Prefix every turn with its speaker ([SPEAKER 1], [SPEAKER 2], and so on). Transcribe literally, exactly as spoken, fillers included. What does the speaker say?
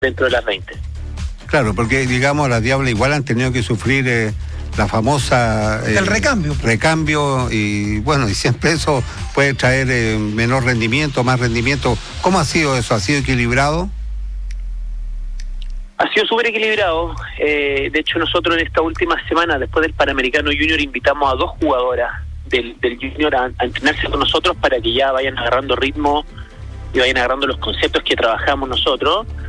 [SPEAKER 1] dentro de las veinte.
[SPEAKER 2] Claro, porque digamos las Diablas igual han tenido que sufrir eh, la famosa...
[SPEAKER 3] Eh, el recambio.
[SPEAKER 2] Recambio y bueno, y siempre eso puede traer eh, menor rendimiento, más rendimiento. ¿Cómo ha sido eso? ¿Ha sido equilibrado?
[SPEAKER 1] Ha sido súper equilibrado. Eh, de hecho, nosotros en esta última semana, después del Panamericano Junior, invitamos a dos jugadoras del, del Junior a, a entrenarse con nosotros para que ya vayan agarrando ritmo y vayan agarrando los conceptos que trabajamos nosotros.